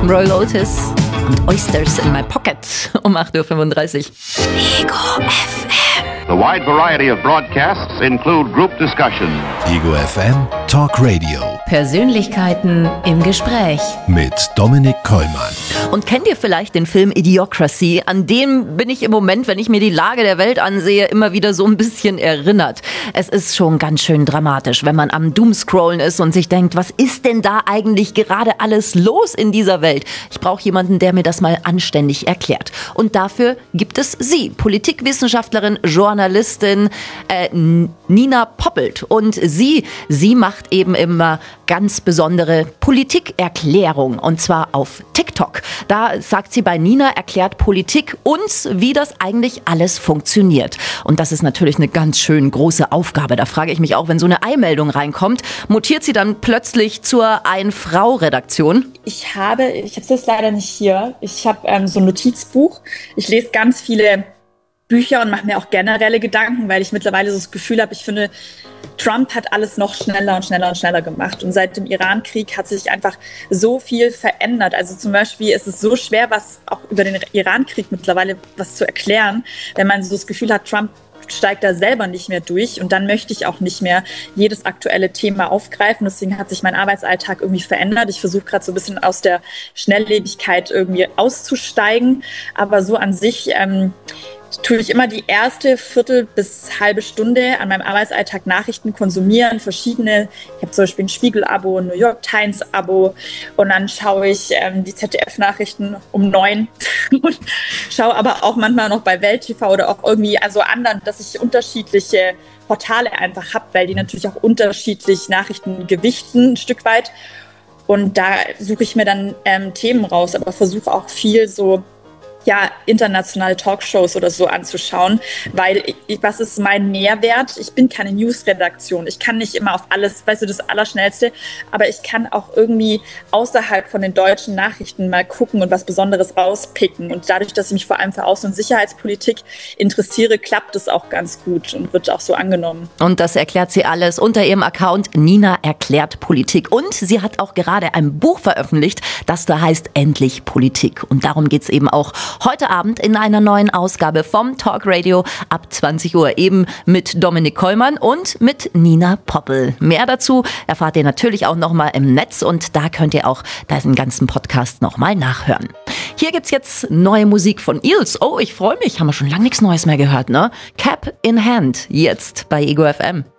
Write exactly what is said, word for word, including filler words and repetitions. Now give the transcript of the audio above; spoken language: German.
Roy Otis und Oysters in My Pocket um acht Uhr fünfunddreißig. Ego F M. The wide variety of broadcasts include group discussion. Ego F M Talk Radio. Persönlichkeiten im Gespräch. Mit Dominic Kollmann. Und kennt ihr vielleicht den Film Idiocracy? An dem bin ich im Moment, wenn ich mir die Lage der Welt ansehe, immer wieder so ein bisschen erinnert. Es ist schon ganz schön dramatisch, wenn man am Doomscrollen ist und sich denkt, was ist denn da eigentlich gerade alles los in dieser Welt? Ich brauche jemanden, der mir das mal anständig erklärt. Und dafür gibt es sie, Politikwissenschaftlerin, Journalistin äh, Nina Poppelt. Und sie, sie macht eben immer ganz besondere Politikerklärung, und zwar auf TikTok. Da sagt sie, bei Nina erklärt Politik uns, wie das eigentlich alles funktioniert. Und das ist natürlich eine ganz schön große Aufgabe. Da frage ich mich auch, wenn so eine Eilmeldung reinkommt, mutiert sie dann plötzlich zur Ein-Frau-Redaktion? Ich habe, ich habe das leider nicht hier. Ich habe ähm, so ein Notizbuch. Ich lese ganz viele Bücher und mache mir auch generelle Gedanken, weil ich mittlerweile so das Gefühl habe, ich finde, Trump hat alles noch schneller und schneller und schneller gemacht. Und seit dem Iran-Krieg hat sich einfach so viel verändert. Also zum Beispiel ist es so schwer, was auch über den Iran-Krieg mittlerweile was zu erklären, wenn man so das Gefühl hat, Trump steigt da selber nicht mehr durch, und dann möchte ich auch nicht mehr jedes aktuelle Thema aufgreifen. Deswegen hat sich mein Arbeitsalltag irgendwie verändert. Ich versuche gerade so ein bisschen aus der Schnelllebigkeit irgendwie auszusteigen, aber so an sich ähm, tue ich immer die erste Viertel bis halbe Stunde an meinem Arbeitsalltag Nachrichten konsumieren, verschiedene. Ich habe zum Beispiel ein Spiegel-Abo, ein New York Times-Abo, und dann schaue ich ähm, die Z D F-Nachrichten um neun und schaue aber auch manchmal noch bei Welt T V oder auch irgendwie also anderen, dass ich unterschiedliche Portale einfach habe, weil die natürlich auch unterschiedlich Nachrichten gewichten, ein Stück weit. Und da suche ich mir dann ähm, Themen raus, aber versuche auch viel so ja, internationale Talkshows oder so anzuschauen, weil ich, was ist mein Mehrwert? Ich bin keine News-Redaktion. Ich kann nicht immer auf alles, weißt du, das Allerschnellste, aber ich kann auch irgendwie außerhalb von den deutschen Nachrichten mal gucken und was Besonderes rauspicken. Und dadurch, dass ich mich vor allem für Außen- und Sicherheitspolitik interessiere, klappt es auch ganz gut und wird auch so angenommen. Und das erklärt sie alles unter ihrem Account Nina erklärt Politik. Und sie hat auch gerade ein Buch veröffentlicht, das da heißt Endlich Politik. Und darum geht's eben auch heute Abend in einer neuen Ausgabe vom Talk Radio ab zwanzig Uhr, eben mit Dominic Kollmann und mit Nina Poppel. Mehr dazu erfahrt ihr natürlich auch nochmal im Netz, und da könnt ihr auch den ganzen Podcast nochmal nachhören. Hier gibt's jetzt neue Musik von Eels. Oh, ich freue mich. Haben wir schon lange nichts Neues mehr gehört, ne? Cap in Hand, jetzt bei Ego F M.